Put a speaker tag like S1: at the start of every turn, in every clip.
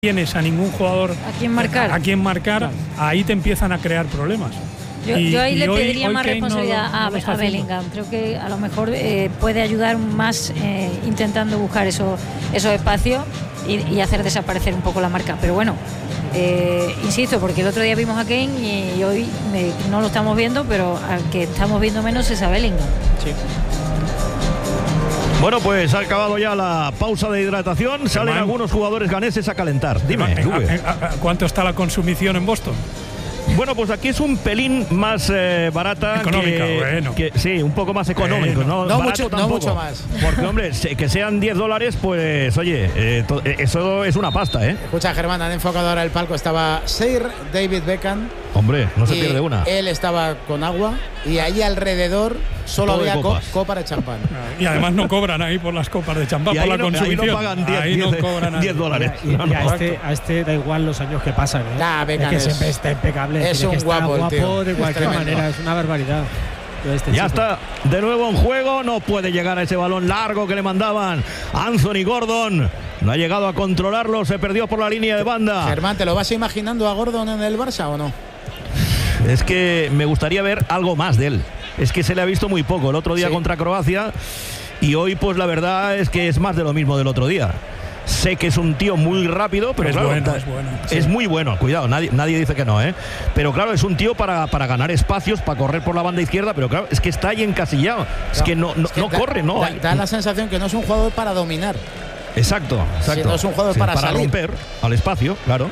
S1: tienes a ningún jugador
S2: a quien marcar,
S1: ahí te empiezan a crear problemas.
S2: Yo ahí le pediría más responsabilidad a Bellingham. Creo que a lo mejor puede ayudar más intentando buscar esos espacios y hacer desaparecer un poco la marca. Pero bueno, insisto, porque el otro día vimos a Kane y hoy no lo estamos viendo, pero al que estamos viendo menos es a Bellingham.
S3: Sí. Bueno, pues ha acabado ya la pausa de hidratación. Salen algunos jugadores ganeses a calentar. Dime,
S1: ¿cuánto está la consumición en Boston?
S3: Bueno, pues aquí es un pelín más barata.
S1: Económica,
S3: sí, un poco más económico.
S4: No mucho más.
S3: Porque, hombre, que sean $10, pues, oye, eso es una pasta, ¿eh?
S4: Escucha, Germán, han enfocado ahora el palco. Estaba Sir David Beckham.
S3: Hombre, no se pierde una.
S4: Él estaba con agua y ahí alrededor solo había copas de champán.
S1: Y además no cobran ahí por las copas de champán, por la consumición.
S3: Ahí no pagan $10.
S5: A este da igual los años que pasan, ¿eh?
S4: Beckham
S5: es que siempre está impecable.
S4: Es un guapo, tío.
S5: De cualquier manera, es una barbaridad.
S3: Ya está de nuevo en juego. No puede llegar a ese balón largo que le mandaban Anthony Gordon. No ha llegado a controlarlo. Se perdió por la línea de banda.
S4: Germán, ¿te lo vas imaginando a Gordon en el Barça o no?
S3: Es que me gustaría ver algo más de él. Es que se le ha visto muy poco el otro día contra Croacia. Y hoy, pues la verdad es que es más de lo mismo del otro día. Sé que es un tío muy rápido, pero claro, es muy bueno. Cuidado, nadie dice que no, ¿eh? Pero claro, es un tío para ganar espacios, para correr por la banda izquierda, pero claro, es que está ahí encasillado. Es que no corre, no.
S4: Da la sensación que no es un jugador para dominar.
S3: Exacto.
S4: No es un jugador para salir.
S3: Romper al espacio, claro.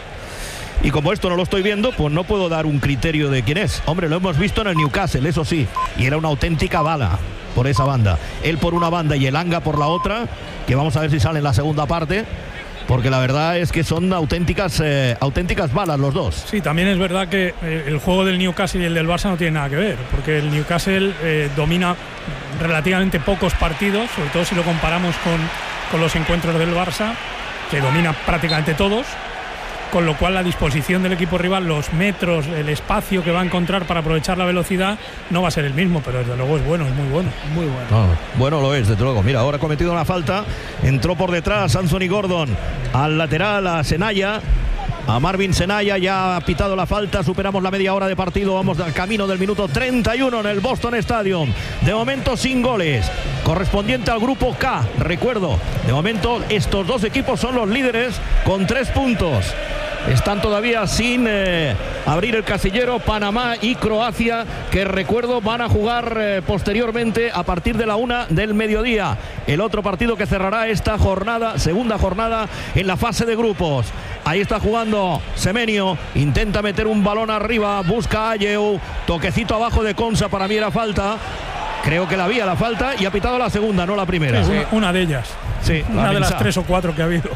S3: Y como esto no lo estoy viendo, pues no puedo dar un criterio de quién es. Hombre, lo hemos visto en el Newcastle, eso sí. Y era una auténtica bala por esa banda. Él por una banda y Elanga por la otra, que vamos a ver si sale en la segunda parte, porque la verdad es que son auténticas balas los dos.
S1: Sí, también es verdad que el juego del Newcastle y el del Barça no tiene nada que ver, porque el Newcastle domina relativamente pocos partidos, sobre todo si lo comparamos con los encuentros del Barça, que domina prácticamente todos. Con lo cual la disposición del equipo rival, los metros, el espacio que va a encontrar para aprovechar la velocidad no va a ser el mismo, pero desde luego es bueno, es muy bueno.
S5: Muy bueno.
S3: Bueno lo es, desde luego. Mira, ahora ha cometido una falta, entró por detrás Anthony Gordon al lateral, a Senaya. A Marvin Senaya ya ha pitado la falta, superamos la media hora de partido, vamos al camino del minuto 31 en el Boston Stadium. De momento sin goles, correspondiente al grupo K. Recuerdo, de momento estos dos equipos son los líderes con 3 puntos. Están todavía sin abrir el casillero Panamá y Croacia, que recuerdo van a jugar posteriormente a partir de la 1 del mediodía. El otro partido que cerrará esta jornada, segunda jornada en la fase de grupos. Ahí está jugando Semenyo, intenta meter un balón arriba, busca a Ayew, toquecito abajo de Konsa, para mí era falta. Creo que la había la falta y ha pitado la segunda, no la primera.
S1: Sí, una de ellas.
S3: Sí,
S1: una de las 3 o 4 que ha habido.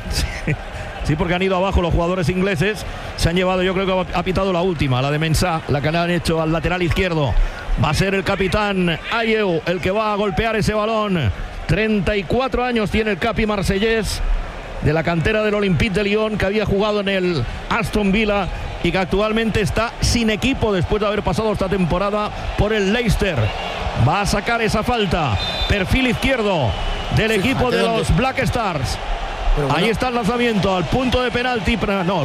S3: Sí, porque han ido abajo los jugadores ingleses. Se han llevado, yo creo que ha pitado la última, la de Mensah, la que le han hecho al lateral izquierdo. Va a ser el capitán Ayew el que va a golpear ese balón. 34 años tiene el capi marsellés, de la cantera del Olympique de Lyon, que había jugado en el Aston Villa y que actualmente está sin equipo después de haber pasado esta temporada por el Leicester. Va a sacar esa falta, perfil izquierdo del equipo de los Black Stars. Bueno. Ahí está el lanzamiento al punto de penalti,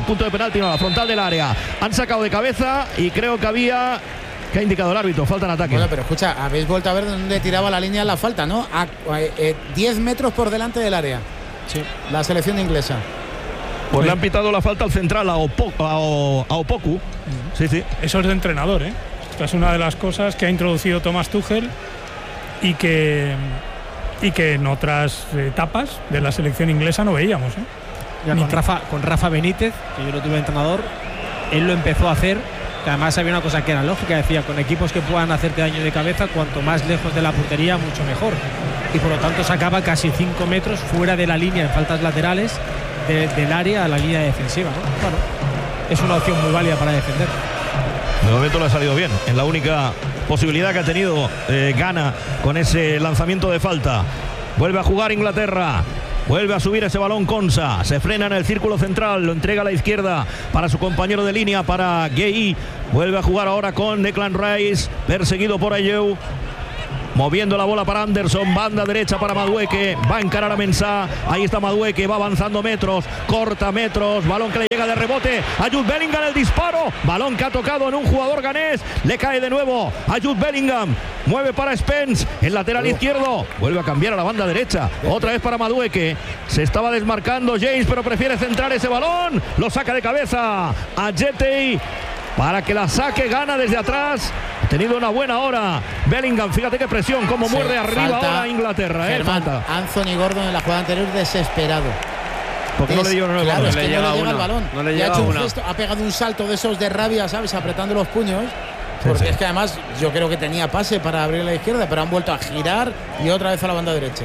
S3: la frontal del área. Han sacado de cabeza y creo que había... ¿Qué ha indicado el árbitro? Falta en ataque.
S4: Bueno, pero escucha, habéis vuelto a ver dónde tiraba la línea la falta, ¿no? 10 metros por delante del área.
S5: Sí.
S4: La selección inglesa.
S3: Pues le han pitado la falta al central, a Opoku. Sí.
S1: Eso es de entrenador, ¿eh? Esta es una de las cosas que ha introducido Thomas Tuchel y que en otras etapas de la selección inglesa no veíamos, ¿eh?
S5: Ya con Rafa Benítez, que yo lo tuve entrenador, él lo empezó a hacer, que además había una cosa que era lógica, decía, con equipos que puedan hacerte daño de cabeza, cuanto más lejos de la portería, mucho mejor. Y por lo tanto sacaba casi 5 metros fuera de la línea en faltas laterales del área a la línea defensiva, ¿no? Bueno, es una opción muy válida para defender.
S3: De momento le ha salido bien, en la única posibilidad que ha tenido Ghana con ese lanzamiento de falta. Vuelve a jugar Inglaterra, vuelve a subir ese balón Konsa, se frena en el círculo central, lo entrega a la izquierda para su compañero de línea, para Gueye. Vuelve a jugar ahora con Declan Rice, perseguido por Ayew. moviendo la bola para Anderson, banda derecha para Madueke, va a encarar a Mensah, ahí está Madueke, va avanzando metros, corta metros, balón que le llega de rebote a Jude Bellingham, el disparo, balón que ha tocado en un jugador ganés, le cae de nuevo a Jude Bellingham, mueve para Spence, el lateral izquierdo, vuelve a cambiar a la banda derecha, otra vez para Madueke, se estaba desmarcando James, pero prefiere centrar ese balón, lo saca de cabeza a Jetey, para que la saque, gana desde atrás. Ha tenido una buena hora Bellingham, fíjate qué presión, cómo muerde arriba ahora Inglaterra.
S4: Germán, Anthony Gordon en la jugada anterior desesperado.
S3: Porque no le dio el
S4: balón.
S3: No
S4: le llega el balón.
S6: No le llega
S4: un gesto, ha pegado un salto de esos de rabia, ¿sabes? Apretando los puños. Porque es que además yo creo que tenía pase para abrir a la izquierda, pero han vuelto a girar y otra vez a la banda derecha.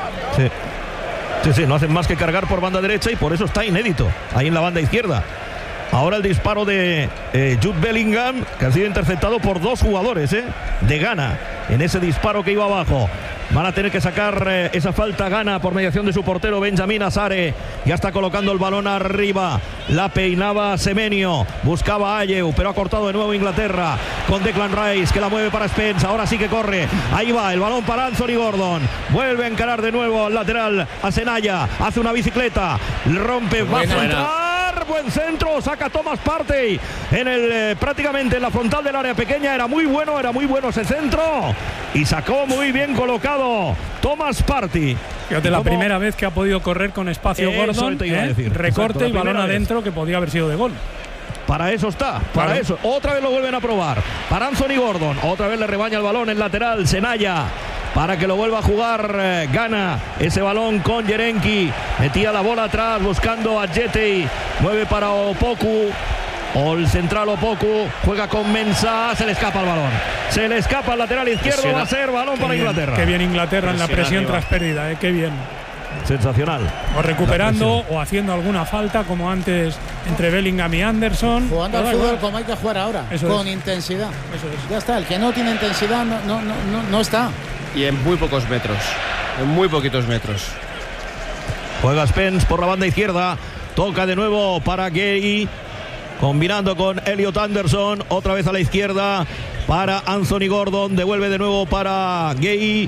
S3: Sí, no hacen más que cargar por banda derecha y por eso está inédito ahí en la banda izquierda. Ahora el disparo de Jude Bellingham, que ha sido interceptado por 2 jugadores de Ghana en ese disparo que iba abajo. Van a tener que sacar esa falta Ghana por mediación de su portero Benjamin Asare. Ya está colocando el balón arriba. La peinaba Semenyo. Buscaba a Ayew, pero ha cortado de nuevo Inglaterra con Declan Rice, que la mueve para Spence. Ahora sí que corre. Ahí va el balón para Anthony Gordon. Vuelve a encarar de nuevo al lateral a Senaya. Hace una bicicleta. Rompe. Va a centrar. Buen centro, saca Thomas Partey en el prácticamente en la frontal del área pequeña. Era muy bueno ese centro y sacó muy bien colocado Thomas Partey.
S1: Fíjate, la primera vez que ha podido correr con espacio Gordon, recorte y balón adentro que podía haber sido de gol.
S3: Para eso está, para eso. Otra vez lo vuelven a probar. Para Anthony Gordon, otra vez le rebaña el balón el lateral Senaya. Para que lo vuelva a jugar Ghana. Ese balón con Yerenki. Metía la bola atrás buscando a Jetey. Mueve para Opoku. O el central Opoku. Juega con Mensah. Se le escapa el balón. Se le escapa al lateral izquierdo. Va a ser balón para Inglaterra.
S1: Qué bien Inglaterra en la presión tras pérdida. Qué bien.
S3: Sensacional.
S1: O recuperando o haciendo alguna falta como antes entre Bellingham y Anderson.
S4: Jugando al fútbol como hay que jugar ahora. Con intensidad. Ya está. El que no tiene intensidad no está.
S6: Y en muy pocos metros. En muy poquitos metros.
S3: Juega Spence por la banda izquierda. Toca de nuevo para Gay. Combinando con Elliot Anderson. Otra vez a la izquierda para Anthony Gordon. Devuelve de nuevo para Gay.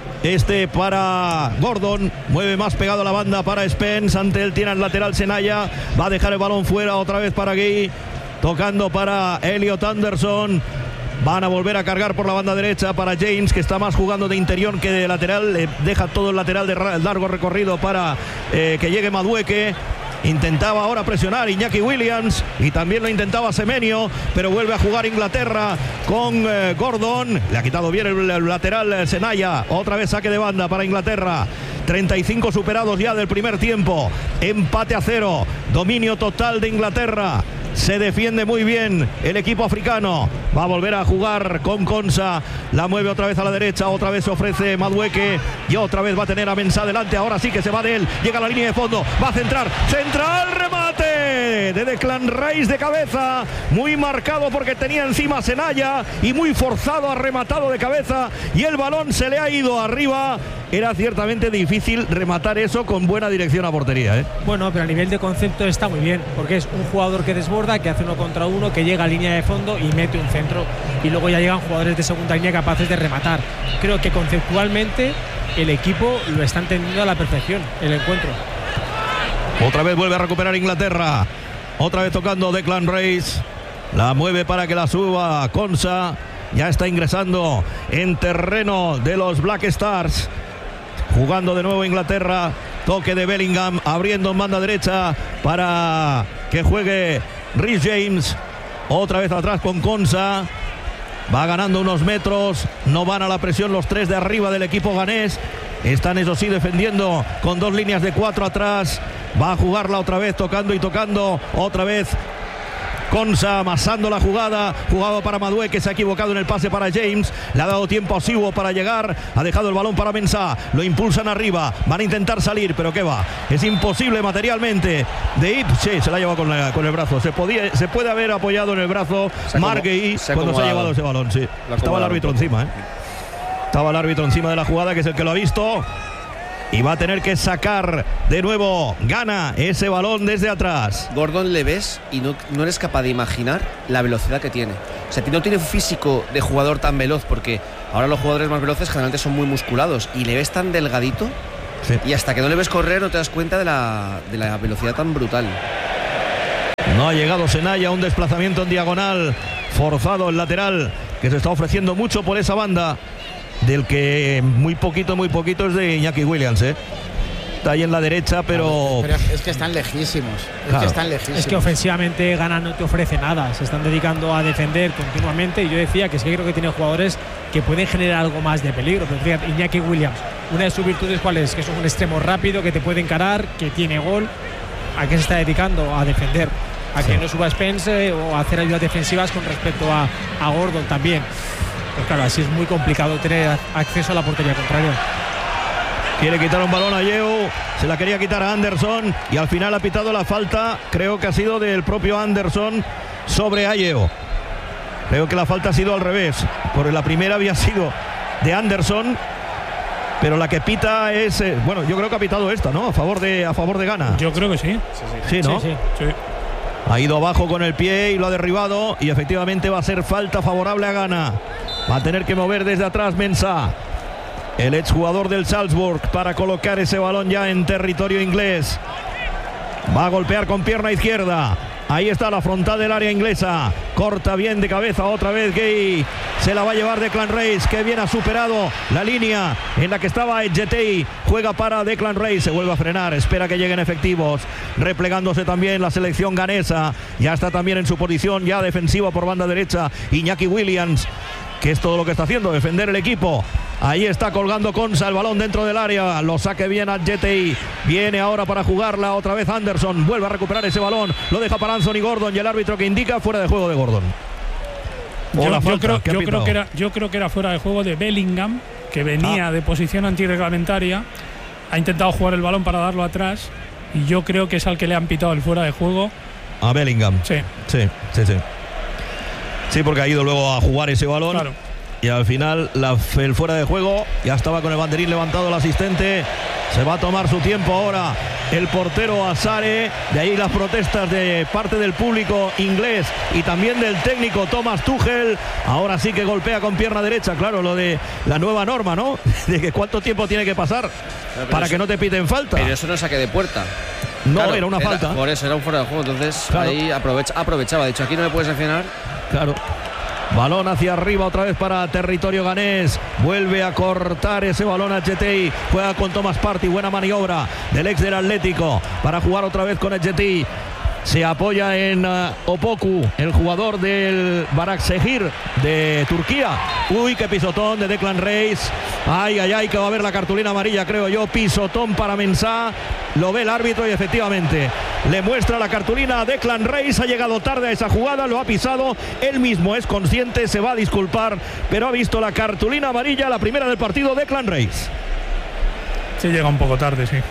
S3: Para Gordon. Mueve más pegado a la banda para Spence. Ante él tiene el lateral Senaya. Va a dejar el balón fuera otra vez para Gay. Tocando para Elliot Anderson. Van a volver a cargar por la banda derecha para James, que está más jugando de interior que de lateral. Deja todo el lateral de largo recorrido para que llegue Madueke. Intentaba ahora presionar Iñaki Williams y también lo intentaba Semenyo, pero vuelve a jugar Inglaterra con Gordon. Le ha quitado bien el lateral Senaya. Otra vez saque de banda para Inglaterra. 35 superados ya del primer tiempo. Empate a 0. Dominio total de Inglaterra. Se defiende muy bien el equipo africano. Va a volver a jugar con Konsa. La mueve otra vez a la derecha. Otra vez se ofrece Madueke. Y otra vez va a tener a Mensah delante. Ahora sí que se va de él. Llega a la línea de fondo. Va a centrar. Central. Remate de Declan Rice de cabeza. Muy marcado porque tenía encima Senaya. Y muy forzado. Ha rematado de cabeza. Y el balón se le ha ido arriba. Era ciertamente difícil rematar eso con buena dirección a portería.
S5: Bueno, pero a nivel de concepto está muy bien. Porque es un jugador que desborda, que hace 1 contra 1, que llega a línea de fondo y mete un centro, y luego ya llegan jugadores de segunda línea capaces de rematar. Creo que conceptualmente el equipo lo está entendiendo a la perfección, el encuentro.
S3: Otra vez vuelve a recuperar Inglaterra, otra vez tocando Declan Rice, la mueve para que la suba Konsa. Ya está ingresando en terreno de los Black Stars, jugando de nuevo Inglaterra. Toque de Bellingham, abriendo en banda derecha para que juegue Rhys James. Otra vez atrás con Konsa. Va ganando unos metros. No van a la presión los 3 de arriba del equipo ganés. Están, eso sí, defendiendo con 2 líneas de 4 atrás. Va a jugarla otra vez, tocando y tocando. Otra vez Konsa amasando la jugada. Jugado para Madueke, que se ha equivocado en el pase para James. Le ha dado tiempo a Siwo para llegar. Ha dejado el balón para Mensah. Lo impulsan arriba. Van a intentar salir, pero ¿qué va? Es imposible materialmente. De Ip, sí, se la ha llevado con el brazo. Se puede haber apoyado en el brazo Marguerite cuando se ha llevado ese balón. Sí. Estaba el árbitro encima. Estaba el árbitro encima de la jugada, que es el que lo ha visto. Y va a tener que sacar de nuevo Ghana ese balón desde atrás.
S6: Gordon le ves y no eres capaz de imaginar la velocidad que tiene. O sea, no tiene físico de jugador tan veloz, porque ahora los jugadores más veloces generalmente son muy musculados, y le ves tan delgadito, sí. Y hasta que no le ves correr no te das cuenta de la velocidad tan brutal.
S3: No ha llegado Senaya, un desplazamiento en diagonal forzado, el lateral, que se está ofreciendo mucho por esa banda, del que muy poquito es de Iñaki Williams, Está ahí en la derecha, pero
S4: es que están lejísimos.
S3: Claro.
S5: Es que ofensivamente Ghana no te ofrece nada. Se están dedicando a defender continuamente. Y yo decía que sí que creo que tiene jugadores que pueden generar algo más de peligro. Pero fíjate, Iñaki Williams, una de sus virtudes, ¿cuál es? Que es un extremo rápido, que te puede encarar, que tiene gol. ¿A qué se está dedicando? A defender. A que no suba Spence o a hacer ayudas defensivas con respecto a Gordon también. Pues claro, así es muy complicado tener acceso a la portería contraria.
S3: Quiere quitar un balón a Yeo, se la quería quitar a Anderson y al final ha pitado la falta, creo que ha sido del propio Anderson sobre Ayew. Creo que la falta ha sido al revés, porque la primera había sido de Anderson, pero la que pita es, bueno, yo creo que ha pitado esta, ¿no? A favor de Ghana.
S1: Yo creo que sí.
S3: Sí, ¿no?
S1: Sí.
S3: Ha ido abajo con el pie y lo ha derribado, y efectivamente va a ser falta favorable a Ghana. Va a tener que mover desde atrás Mensah, el exjugador del Salzburg, para colocar ese balón ya en territorio inglés. Va a golpear con pierna izquierda. Ahí está la frontal del área inglesa. Corta bien de cabeza otra vez Gay. Se la va a llevar Declan Rice, que bien ha superado la línea en la que estaba Edgetei. Juega para Declan Rice, se vuelve a frenar, espera que lleguen efectivos. Replegándose también la selección ganesa. Ya está también en su posición ya defensiva por banda derecha Iñaki Williams, que es todo lo que está haciendo, defender el equipo. Ahí está colgando Konsa el balón dentro del área, lo saque bien a GTI, viene ahora para jugarla otra vez Anderson, vuelve a recuperar ese balón, lo deja para Anthony Gordon y el árbitro que indica fuera de juego de Gordon.
S1: Yo creo que era fuera de juego de Bellingham, que venía de posición antirreglamentaria, ha intentado jugar el balón para darlo atrás y yo creo que es al que le han pitado el fuera de juego.
S3: A Bellingham.
S1: Sí.
S3: Sí, porque ha ido luego a jugar ese balón.
S1: Claro.
S3: Y al final el fuera de juego, ya estaba con el banderín levantado el asistente. Se va a tomar su tiempo ahora el portero Asare. De ahí las protestas de parte del público inglés y también del técnico Thomas Tuchel. Ahora sí que golpea con pierna derecha. Claro, lo de la nueva norma, ¿no? De que cuánto tiempo tiene que pasar para que no te piten falta.
S6: Pero eso no es saque de puerta.
S3: No, claro, era una falta.
S6: Por eso era un fuera de juego. Entonces claro, ahí aprovechaba. De hecho, aquí no me puedes sancionar.
S3: Claro. Balón hacia arriba otra vez para territorio ganés. Vuelve a cortar ese balón a Etxetei. Juega con Thomas Partey. Buena maniobra del ex del Atlético para jugar otra vez con Etxetei. Se apoya en Opoku, el jugador del Barakşehir de Turquía. Uy, qué pisotón de Declan Rice. Ay, que va a haber la cartulina amarilla, creo yo. Pisotón para Mensah. Lo ve el árbitro y efectivamente le muestra la cartulina a Declan Rice. Ha llegado tarde a esa jugada, lo ha pisado. Él mismo es consciente, se va a disculpar, pero ha visto la cartulina amarilla, la primera del partido, Declan Rice.
S1: Sí, llega un poco tarde, sí.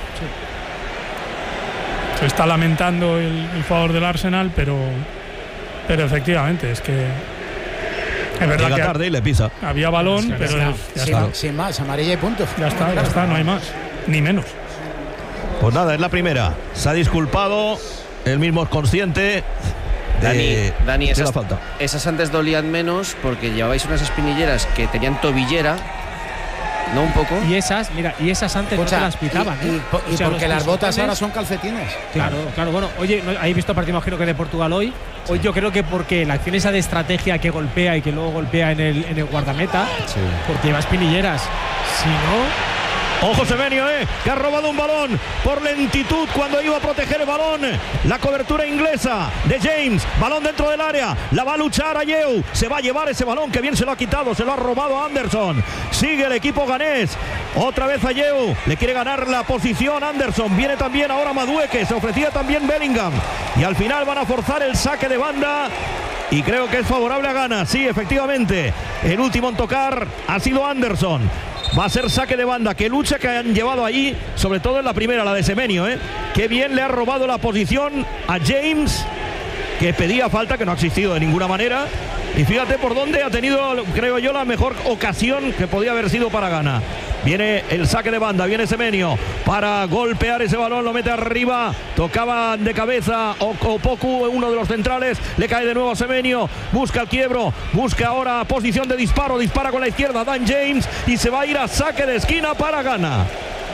S1: Se está lamentando el jugador del Arsenal, pero efectivamente es que es verdad que
S3: tarde y le pisa.
S1: Había balón, pero ya está.
S4: Sin más, amarilla y punto.
S1: Ya está, no hay más, ni menos.
S3: Pues nada, es la primera. Se ha disculpado, él mismo es consciente.
S6: Dani,
S3: la falta.
S6: Esas antes dolían menos porque llevabais unas espinilleras que tenían tobillera. ¿No? Un poco.
S5: Y esas antes no se las pitaban.
S4: Y porque las botas ahora son calcetines.
S5: Claro. Bueno, oye, ¿habéis visto el partido, imagino que de Portugal hoy? Hoy yo creo que porque la acción esa de estrategia que golpea y que luego golpea en el guardameta, porque lleva espinilleras. Si no...
S3: Ojo Semenyo, que ha robado un balón por lentitud cuando iba a proteger el balón. La cobertura inglesa de James, balón dentro del área, la va a luchar Ayew, se va a llevar ese balón, que bien se lo ha quitado, se lo ha robado a Anderson. Sigue el equipo ganés, otra vez Ayew, le quiere ganar la posición Anderson, viene también ahora Madueke, se ofrecía también Bellingham y al final van a forzar el saque de banda. Y creo que es favorable a Ghana, sí, efectivamente. El último en tocar ha sido Anderson. Va a ser saque de banda. Qué lucha que han llevado ahí, sobre todo en la primera, la de Semenyo, Qué bien le ha robado la posición a James, que pedía falta, que no ha existido de ninguna manera. Y fíjate por dónde ha tenido, creo yo, la mejor ocasión que podía haber sido para Ghana. Viene el saque de banda, viene Semenyo para golpear ese balón, lo mete arriba, tocaba de cabeza Opoku, uno de los centrales, le cae de nuevo a Semenyo, busca el quiebro, busca ahora posición de disparo, dispara con la izquierda Dan James y se va a ir a saque de esquina para Ghana.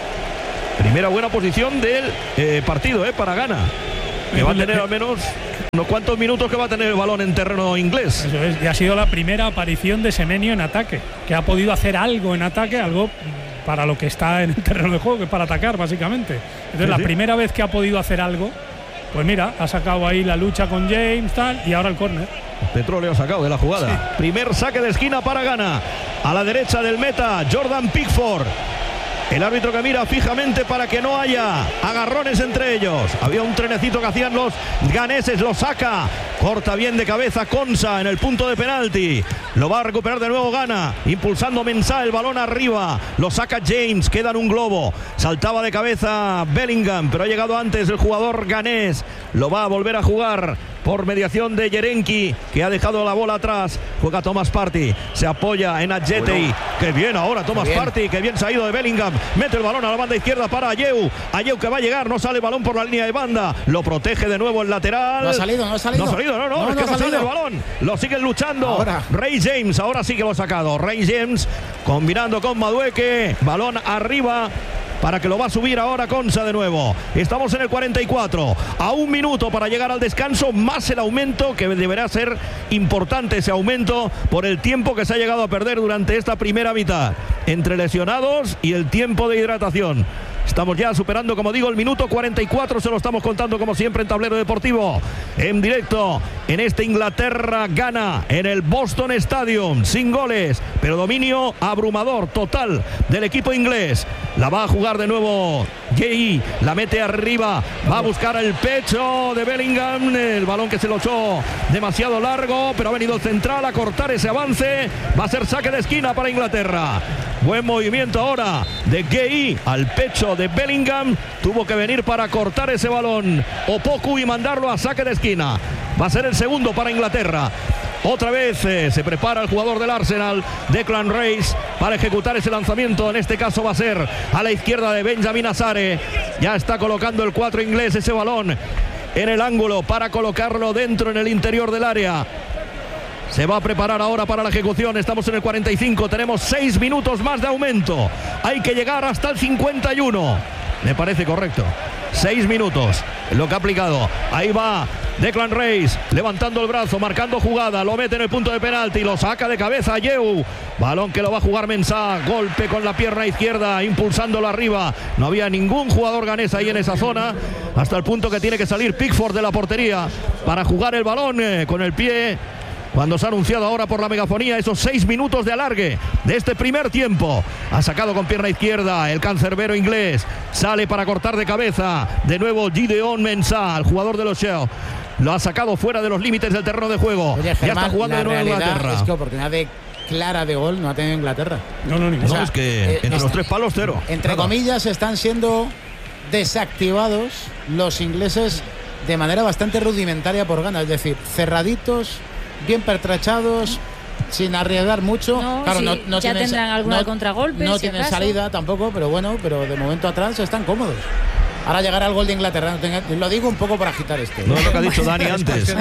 S3: Primera buena posición del partido para Ghana, que va a tener al menos unos cuantos minutos que va a tener el balón en terreno inglés.
S1: Eso es, y ha sido la primera aparición de Semenyo en ataque, que ha podido hacer algo en ataque, algo para lo que está en el terreno de juego, que es para atacar básicamente. Entonces la primera vez que ha podido hacer algo, pues mira, ha sacado ahí la lucha con James tal, y ahora el córner.
S3: Petróleo ha sacado de la jugada. Sí. Primer saque de esquina para Ghana. A la derecha del meta, Jordan Pickford. El árbitro que mira fijamente para que no haya agarrones entre ellos. Había un trenecito que hacían los ganeses, lo saca. Corta bien de cabeza Konsa en el punto de penalti. Lo va a recuperar de nuevo Ghana. Impulsando Mensah, el balón arriba. Lo saca James, queda en un globo. Saltaba de cabeza Bellingham, pero ha llegado antes el jugador ganés. Lo va a volver a jugar por mediación de Yerenki, que ha dejado la bola atrás. Juega Thomas Partey, se apoya en Adjetey. Bueno. Qué bien ahora Thomas Partey, qué bien se ha ido de Bellingham. Mete el balón a la banda izquierda para Ayew. Ayew que va a llegar, no sale el balón por la línea de banda. Lo protege de nuevo el lateral.
S4: No ha salido.
S3: No, es que no sale el balón. Lo siguen luchando. Ahora. Ray James, ahora sí que lo ha sacado. Ray James combinando con Madueke. Balón arriba para que lo va a subir ahora Konsa de nuevo. Estamos en el 44, a un minuto para llegar al descanso, más el aumento, que deberá ser importante ese aumento por el tiempo que se ha llegado a perder durante esta primera mitad, entre lesionados y el tiempo de hidratación. Estamos ya superando, como digo, el minuto 44, se lo estamos contando como siempre en Tablero Deportivo, en directo, en este Inglaterra-Ghana, en el Boston Stadium, sin goles, pero dominio abrumador, total, del equipo inglés. La va a jugar de nuevo Jay, la mete arriba, va a buscar el pecho de Bellingham, el balón que se lo echó demasiado largo, pero ha venido el central a cortar ese avance, va a ser saque de esquina para Inglaterra. Buen movimiento ahora de Gay al pecho de Bellingham. Tuvo que venir para cortar ese balón Opoku y mandarlo a saque de esquina. Va a ser el segundo para Inglaterra. Otra vez se prepara el jugador del Arsenal, Declan Rice, para ejecutar ese lanzamiento. En este caso va a ser a la izquierda de Benjamin Asare. Ya está colocando el 4 inglés ese balón en el ángulo para colocarlo dentro en el interior del área. Se va a preparar ahora para la ejecución. Estamos en el 45. Tenemos 6 minutos más de aumento. Hay que llegar hasta el 51. Me parece correcto. 6 minutos. Lo que ha aplicado. Ahí va Declan Rice, levantando el brazo, marcando jugada. Lo mete en el punto de penalti. Lo saca de cabeza Ayew. Balón que lo va a jugar Mensah. Golpe con la pierna izquierda, impulsándolo arriba. No había ningún jugador ganés ahí en esa zona. Hasta el punto que tiene que salir Pickford de la portería para jugar el balón con el pie. Cuando se ha anunciado ahora por la megafonía esos 6 minutos de alargue de este primer tiempo. Ha sacado con pierna izquierda el cancerbero inglés. Sale para cortar de cabeza. De nuevo Gideon Mensah, el jugador de los Shell. Lo ha sacado fuera de los límites del terreno de juego.
S4: Oye, Germán,
S3: ya está jugando de nuevo Inglaterra.
S4: Es que oportunidad clara de gol no ha tenido Inglaterra.
S3: No, es que entre los 3 palos 0.
S4: Entre comillas están siendo desactivados los ingleses de manera bastante rudimentaria por Ghana. Es decir, cerraditos, bien pertrechados, sin arriesgar mucho.
S2: Claro, ya tienen, tendrán alguna de contragolpes.
S4: No tienen salida tampoco, pero de momento atrás están cómodos. Ahora llegará el gol de Inglaterra. Lo digo un poco para agitar esto.
S3: No es lo que ha dicho Dani antes.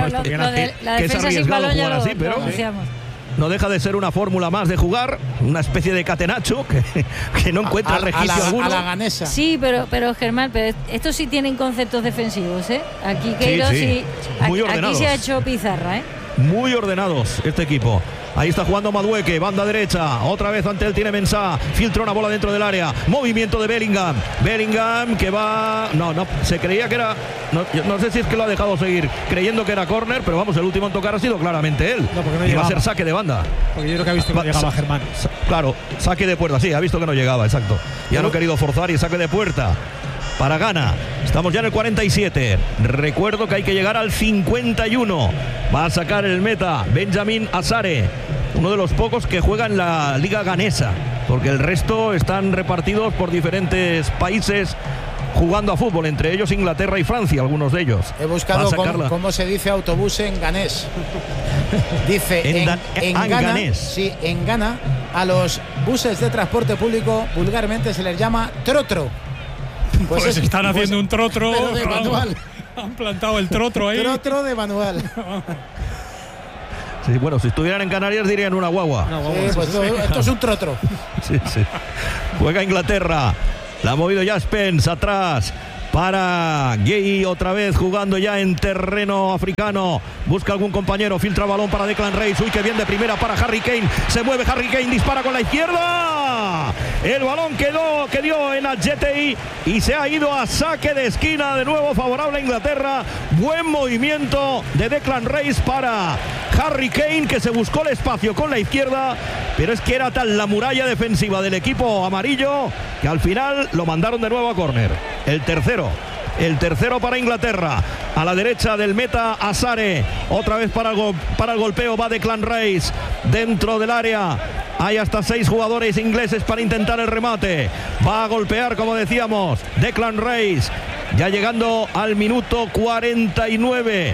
S2: La defensa sin balón ya lo anunciamos.
S3: No deja de ser una fórmula más de jugar, una especie de catenacho que no encuentra registro alguno.
S4: A la ganesa.
S2: Sí, pero Germán, estos sí tienen conceptos defensivos, ¿eh? Aquí Queiroz
S3: muy ordenados.
S2: Aquí se ha hecho pizarra, ¿eh?
S3: Muy ordenados este equipo. Ahí está jugando Madueke, banda derecha. Otra vez ante él tiene Mensah. Filtra una bola dentro del área. Movimiento de Bellingham. Bellingham que va... No, se creía que era... No sé si es que lo ha dejado seguir creyendo que era córner, pero vamos, el último en tocar ha sido claramente él.
S5: Y
S3: va a ser saque de banda.
S5: Porque yo creo que ha visto que no llegaba Germán.
S3: Claro, saque de puerta, sí, ha visto que no llegaba, exacto. Ya no ha querido forzar y saque de puerta para Ghana. Estamos ya en el 47. Recuerdo que hay que llegar al 51. Va a sacar el meta Benjamin Asare, uno de los pocos que juega en la liga ganesa, porque el resto están repartidos por diferentes países jugando a fútbol, entre ellos Inglaterra y Francia, algunos de ellos.
S4: He buscado cómo se dice autobús en ganés. Dice en Ghana, sí, en Ghana a los buses de transporte público vulgarmente se les llama trotro.
S1: Pues están haciendo un trotro,
S4: pero de manual.
S1: Han plantado el trotro ahí.
S4: Trotro de manual.
S3: Sí, bueno, si estuvieran en Canarias dirían una guagua.
S4: Sí, pues esto es un trotro.
S3: Sí. Juega Inglaterra. La ha movido ya Spence atrás para Gay, otra vez jugando ya en terreno africano. Busca algún compañero, filtra balón para Declan Rice. Uy, que bien de primera para Harry Kane. Se mueve Harry Kane, dispara con la izquierda. El balón que dio en Adjetey y se ha ido a saque de esquina, de nuevo favorable a Inglaterra. Buen movimiento de Declan Rice para Harry Kane, que se buscó el espacio con la izquierda, pero es que era tal la muralla defensiva del equipo amarillo que al final lo mandaron de nuevo a córner. El tercero para Inglaterra. A la derecha del meta Azare. Otra vez para el golpeo va Declan Rice dentro del área. Hay hasta 6 jugadores ingleses para intentar el remate. Va a golpear, como decíamos, Declan Rice. Ya llegando al minuto 49.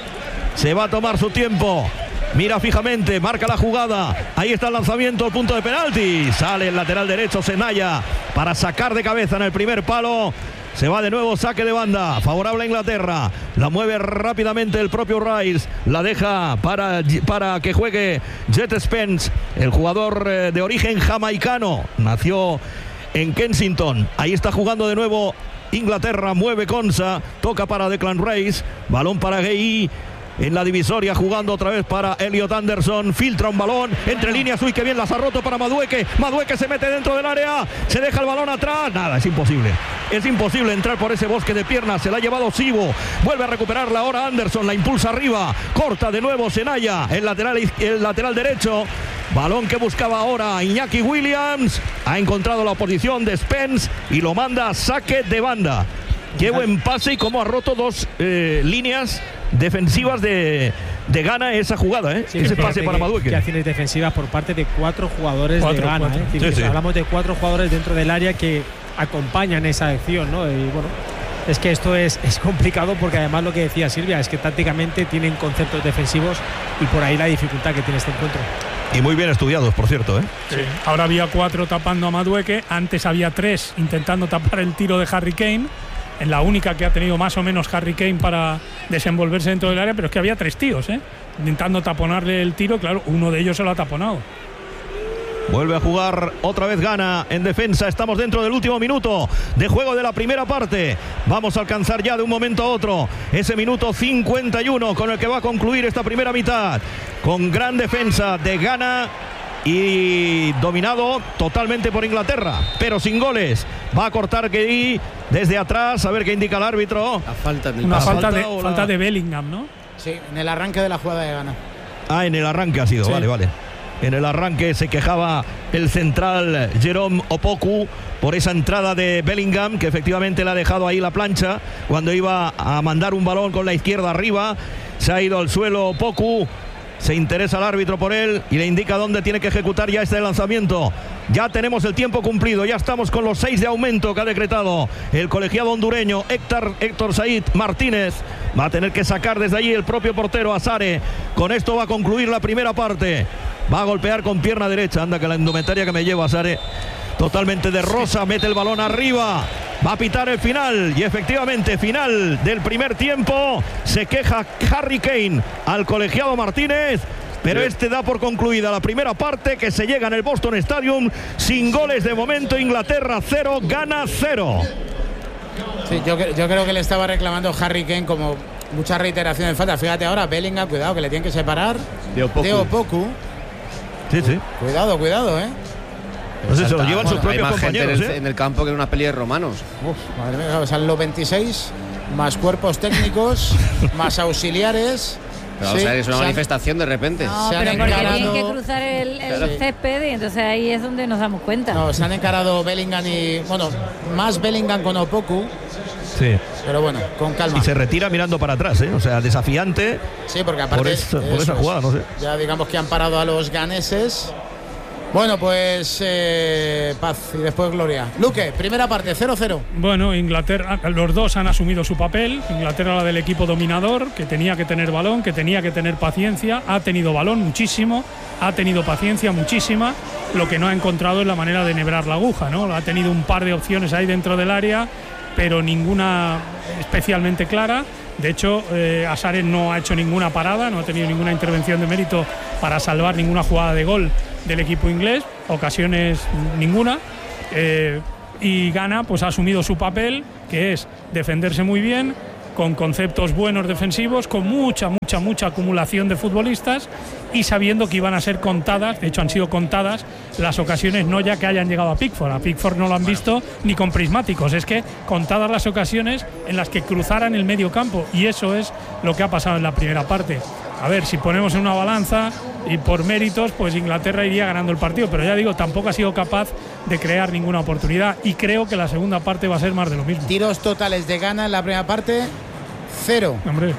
S3: Se va a tomar su tiempo. Mira fijamente, marca la jugada. Ahí está el lanzamiento al punto de penalti. Sale el lateral derecho Senaya para sacar de cabeza en el primer palo. Se va de nuevo, saque de banda, favorable a Inglaterra. La mueve rápidamente el propio Rice. La deja para que juegue Jet Spence, el jugador de origen jamaicano. Nació en Kensington. Ahí está jugando de nuevo Inglaterra. Mueve Konsa, toca para Declan Rice. Balón para Gay. En la divisoria jugando otra vez para Elliot Anderson. Filtra un balón entre líneas. Uy, que bien las ha roto para Madueke. Madueke se mete dentro del área. Se deja el balón atrás. Nada, es imposible. Es imposible entrar por ese bosque de piernas. Se la ha llevado Sibo. Vuelve a recuperarla ahora Anderson. La impulsa arriba. Corta de nuevo Senaya. El lateral derecho. Balón que buscaba ahora Iñaki Williams. Ha encontrado la oposición de Spence y lo manda a saque de banda. Qué buen pase y cómo ha roto 2 líneas defensivas de Ghana esa jugada, ¿eh?
S5: Sí,
S3: ese pase para Madueke.
S5: Que acciones defensivas por parte de 4 jugadores de Ghana. Sí. Hablamos de 4 jugadores dentro del área que acompañan esa acción, ¿no? Y bueno, es que esto es complicado porque además lo que decía Silvia es que tácticamente tienen conceptos defensivos y por ahí la dificultad que tiene este encuentro.
S3: Y muy bien estudiados, por cierto, ¿eh?
S1: Sí. Ahora había 4 tapando a Madueke. Antes había 3 intentando tapar el tiro de Harry Kane. En la única que ha tenido más o menos Harry Kane para desenvolverse dentro del área, pero es que había 3 tíos, intentando taponarle el tiro. Claro, uno de ellos se lo ha taponado.
S3: Vuelve a jugar otra vez Ghana en defensa. Estamos dentro del último minuto de juego de la primera parte. Vamos a alcanzar ya de un momento a otro ese minuto 51 con el que va a concluir esta primera mitad. Con gran defensa de Ghana y dominado totalmente por Inglaterra, pero sin goles. Va a cortar Gay desde atrás, a ver qué indica el árbitro.
S1: Una falta de Bellingham, ¿no?
S4: Sí, en el arranque de la jugada de Ghana.
S3: Ah, en el arranque ha sido, sí. Vale. En el arranque se quejaba el central Jerome Opoku por esa entrada de Bellingham, que efectivamente le ha dejado ahí la plancha cuando iba a mandar un balón con la izquierda arriba. Se ha ido al suelo Opoku. Se interesa el árbitro por él y le indica dónde tiene que ejecutar ya este lanzamiento. Ya tenemos el tiempo cumplido, ya estamos con los 6 de aumento que ha decretado el colegiado hondureño Héctor Said Martínez. Va a tener que sacar desde allí el propio portero Azare. Con esto va a concluir la primera parte. Va a golpear con pierna derecha. Anda, que la indumentaria que me lleva Azare totalmente de rosa, mete el balón arriba. Va a pitar el final y efectivamente final del primer tiempo. Se queja Harry Kane al colegiado Martínez, pero este da por concluida la primera parte, que se llega en el Boston Stadium sin goles de momento. Inglaterra 0, Ghana 0.
S4: Sí, yo creo que le estaba reclamando Harry Kane como mucha reiteración de falta. Fíjate ahora, Bellingham, cuidado que le tienen que separar de Opoku.
S3: Sí.
S4: Cuidado,
S3: No sé, se lo llevan sus propios compañeros,
S6: en el campo que en una peli de romanos.
S4: Madre mía, o sea, los 26 más cuerpos técnicos más auxiliares.
S6: Pero, o sea, es una manifestación de repente.
S2: No, pero porque tienen que cruzar el césped y entonces ahí es donde nos damos cuenta.
S4: No, se han encarado Bellingham y... Bueno, más Bellingham con Opoku.
S3: Sí.
S4: Pero bueno, con calma.
S3: Y se retira mirando para atrás, O sea, desafiante.
S4: Sí, porque aparte
S3: por esa jugada, no sé.
S4: Ya digamos que han parado a los ganeses Bueno, pues paz y después gloria. Luque, primera parte, 0-0.
S1: Bueno, Inglaterra, los dos han asumido su papel. Inglaterra, la del equipo dominador, que tenía que tener balón, que tenía que tener paciencia. Ha tenido balón muchísimo, ha tenido paciencia muchísima. Lo que no ha encontrado es la manera de enhebrar la aguja, ¿no? Ha tenido un par de opciones ahí dentro del área, pero ninguna especialmente clara. De hecho, Asares no ha hecho ninguna parada, no ha tenido ninguna intervención de mérito para salvar ninguna jugada de gol del equipo inglés, ocasiones ninguna, y Ghana pues ha asumido su papel, que es defenderse muy bien, con conceptos buenos defensivos, con mucha acumulación de futbolistas y sabiendo que iban a ser contadas, de hecho han sido contadas las ocasiones, no ya que hayan llegado a Pickford no lo han visto ni con prismáticos, es que contadas las ocasiones en las que cruzaran el medio campo, y eso es lo que ha pasado en la primera parte. A ver, si ponemos en una balanza y por méritos, pues Inglaterra iría ganando el partido, pero ya digo, tampoco ha sido capaz de crear ninguna oportunidad, y creo que la segunda parte va a ser más de lo mismo.
S4: Tiros totales de Ghana en la primera parte, 0.
S1: Hombre,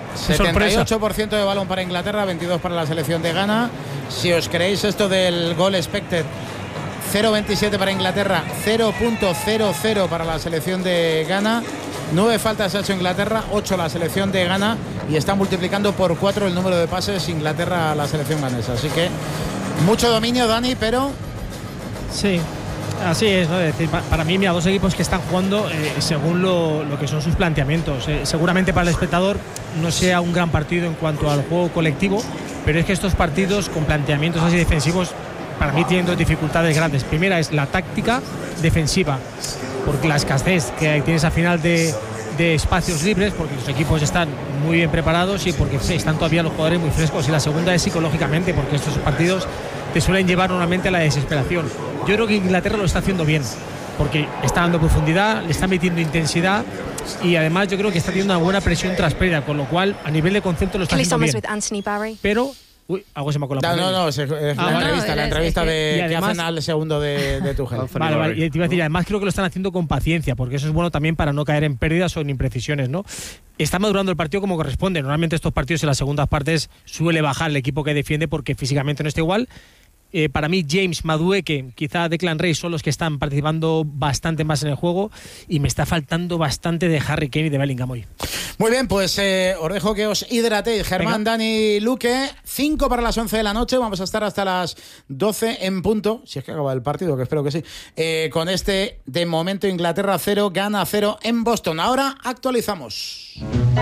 S4: 78% de balón para Inglaterra, 22 para la selección de Ghana. Si os creéis esto del goal expected, 0,27 para Inglaterra, 0,00 para la selección de Ghana. 9 faltas ha hecho Inglaterra, 8 la selección de Ghana, y está multiplicando por 4 el número de pases Inglaterra a la selección ganesa. Así que mucho dominio, Dani, pero...
S5: Sí, así es, ¿no? Es decir, para mí, mira, dos equipos que están jugando según lo que son sus planteamientos. Seguramente para el espectador no sea un gran partido en cuanto al juego colectivo, pero es que estos partidos con planteamientos así defensivos, para mí tienen dos dificultades grandes. Primera es la táctica defensiva, porque la escasez que tienes al final de espacios libres, porque los equipos están muy bien preparados y porque están todavía los jugadores muy frescos. Y la segunda es psicológicamente, porque estos partidos te suelen llevar normalmente a la desesperación. Yo creo que Inglaterra lo está haciendo bien, porque está dando profundidad, le está metiendo intensidad, y además yo creo que está teniendo una buena presión tras pérdida, con lo cual a nivel de concepto lo está haciendo bien. Pero... Uy, algo se me ha colado.
S4: No, es la entrevista que hacen al segundo de Tuchel.
S5: Vale. Y te iba a decir, además creo que lo están haciendo con paciencia, porque eso es bueno también para no caer en pérdidas o en imprecisiones, ¿no? Está madurando el partido como corresponde. Normalmente estos partidos en las segundas partes suele bajar el equipo que defiende porque físicamente no está igual. Para mí James, Madueke, quizá Declan Rice son los que están participando bastante más en el juego, y me está faltando bastante de Harry Kane y de Bellingham hoy.
S4: Muy bien, pues os dejo que os hidratéis. Germán, venga. Dani, Luque, 5 para las 11 de la noche. Vamos a estar hasta las 12 en punto, si es que acaba el partido, que espero que sí, con este, de momento, Inglaterra 0, Ghana 0 en Boston. Ahora actualizamos.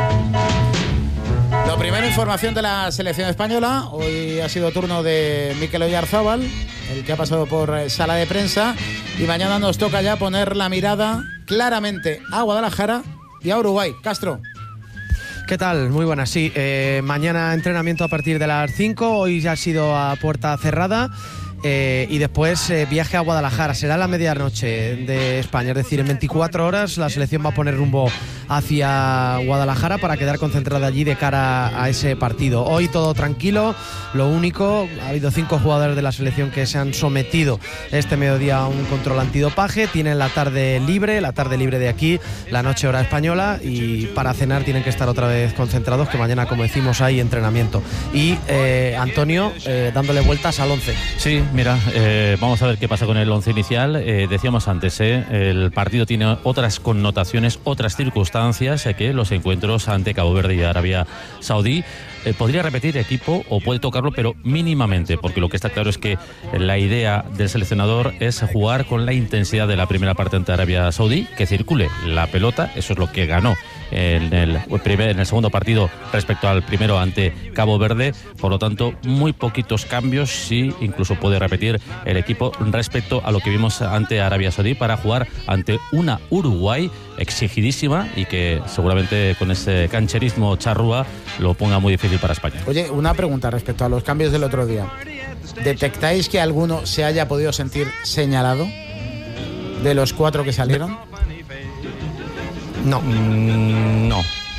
S4: Lo primero, información de la selección española. Hoy ha sido turno de Mikel Oyarzábal, el que ha pasado por sala de prensa, y mañana nos toca ya poner la mirada claramente a Guadalajara y a Uruguay. Castro.
S7: ¿Qué tal? Muy buenas, sí. Mañana entrenamiento a partir de las 5, hoy ya ha sido a puerta cerrada. Y después viaje a Guadalajara, será la medianoche de España, es decir, en 24 horas la selección va a poner rumbo hacia Guadalajara para quedar concentrada allí de cara a ese partido. Hoy todo tranquilo, lo único, ha habido 5 jugadores de la selección que se han sometido este mediodía a un control antidopaje, tienen la tarde libre de aquí, la noche hora española, y para cenar tienen que estar otra vez concentrados, que mañana, como decimos, hay entrenamiento. Y Antonio, dándole vueltas al 11.
S8: Sí, mira, vamos a ver qué pasa con el 11 inicial. Decíamos antes, el partido tiene otras connotaciones, otras circunstancias que los encuentros ante Cabo Verde y Arabia Saudí. Podría repetir equipo o puede tocarlo, pero mínimamente, porque lo que está claro es que la idea del seleccionador es jugar con la intensidad de la primera parte ante Arabia Saudí, que circule la pelota. Eso es lo que ganó en el segundo partido respecto al primero ante Cabo Verde. Por lo tanto, muy poquitos cambios, sí, incluso puede repetir el equipo respecto a lo que vimos ante Arabia Saudí, para jugar ante una Uruguay exigidísima y que seguramente con ese cancherismo charrúa lo ponga muy difícil para España.
S4: Oye, una pregunta respecto a los cambios del otro día. ¿Detectáis que alguno se haya podido sentir señalado de los 4 que salieron?
S7: No.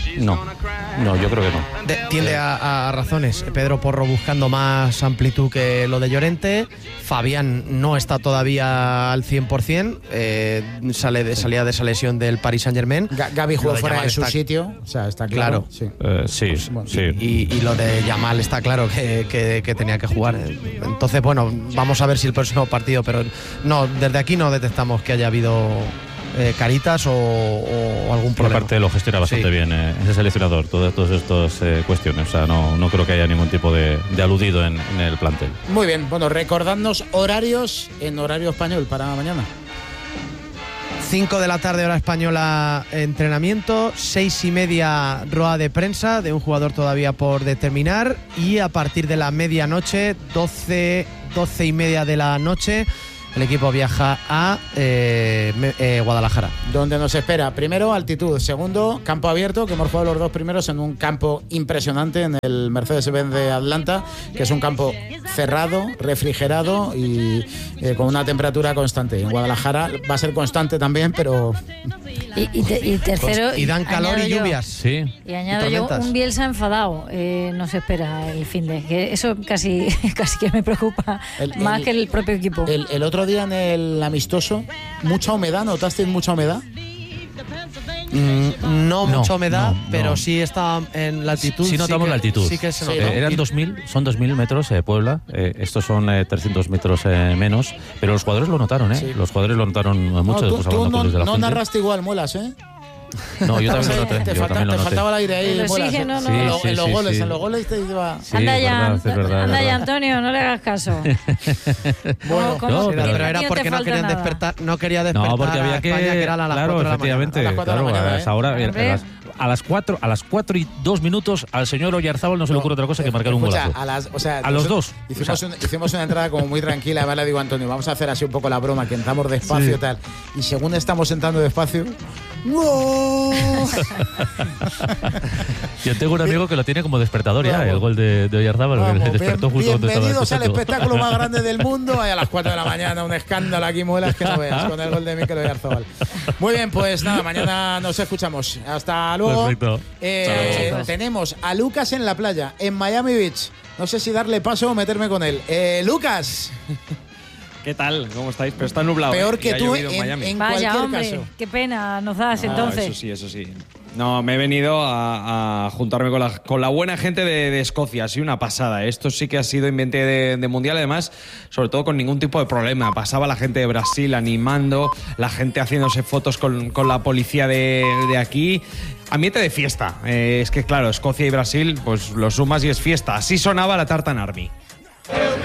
S8: No, yo creo que no.
S7: Tiende a razones. Pedro Porro buscando más amplitud que lo de Llorente. Fabián no está todavía al 100%. Salía de esa lesión del Paris Saint-Germain.
S4: Gavi jugó fuera de su sitio. O sea, está claro.
S7: Sí.
S8: Sí.
S7: Y lo de Yamal está claro que tenía que jugar. Entonces, bueno, vamos a ver si el próximo partido. Pero no, desde aquí no detectamos que haya habido caritas o algún problema.
S8: Aparte lo gestiona bastante bien ese seleccionador, todas estas cuestiones. O sea, no creo que haya ningún tipo de aludido en el plantel.
S4: Muy bien, bueno, recordadnos horarios en horario español para mañana.
S7: 5 de la tarde hora española entrenamiento, 6:30 rueda de prensa de un jugador todavía por determinar, y a partir de la medianoche, 12:30 de la noche, el equipo viaja a Guadalajara.
S4: Donde nos espera, primero, altitud. Segundo, campo abierto, que hemos jugado los dos primeros en un campo impresionante, en el Mercedes-Benz de Atlanta, que es un campo cerrado, refrigerado y con una temperatura constante. En Guadalajara va a ser constante también, pero...
S2: Y tercero...
S7: Y dan calor y lluvias.
S8: Sí.
S2: Y añado yo un Bielsa enfadado. Nos espera el fin de... Que eso casi que me preocupa más que el propio equipo.
S4: El otro día en el amistoso, mucha humedad, ¿notasteis mucha humedad?
S7: No mucha humedad, pero sí está en la altitud.
S8: Sí notamos la altitud.
S7: Sí que se nota.
S8: Eran 2.000 metros Puebla. Estos son 300 metros menos. Pero los jugadores lo notaron,
S4: Sí.
S8: Los jugadores lo notaron mucho.
S4: Tú no narraste igual, Muelas, ¿eh?
S8: No, yo también lo noté.
S4: Te faltaba el aire ahí.
S2: El oxígeno, no.
S4: En los goles te iba...
S8: Sí,
S2: anda
S8: verdad.
S2: ya, Antonio, no le hagas caso.
S4: Bueno,
S7: pero era porque no querían despertar. No quería despertar.
S8: No, porque había que...
S7: España, que era a las 4 de la
S8: efectivamente.
S7: mañana.
S8: A las 4 y 2 minutos al señor Oyarzábal no se le ocurre otra cosa que marcar un golazo. A los dos.
S4: Hicimos una entrada como muy tranquila. Además le digo a Antonio, vamos a hacer así un poco la broma, que entramos despacio y tal. Y según estamos entrando despacio... ¡No!
S8: Yo tengo un amigo que lo tiene como despertador ya, el gol de Oyarzábal. Despertó justo cuando estaba
S4: bienvenidos al espectáculo más grande del mundo. Ahí a las 4 de la mañana, un escándalo aquí, Muelas, que no veas, con el gol de Mikel Oyarzábal. Muy bien, pues nada, mañana nos escuchamos. Hasta luego.
S8: Perfecto.
S4: Tenemos a Lucas en la playa, en Miami Beach. No sé si darle paso o meterme con él. Lucas.
S9: ¿Qué tal? ¿Cómo estáis? Pero está nublado.
S4: Peor que tú
S9: en Miami.
S2: Vaya,
S4: cualquier
S2: hombre,
S4: caso.
S2: qué pena nos das entonces.
S9: Eso sí. No, me he venido a juntarme con la buena gente de Escocia. Ha sido una pasada. Esto sí que ha sido ambiente de mundial, además, sobre todo con ningún tipo de problema. Pasaba la gente de Brasil animando, la gente haciéndose fotos con la policía de aquí. Ambiente de fiesta. Es que, claro, Escocia y Brasil, pues lo sumas y es fiesta. Así sonaba la Tartan Army.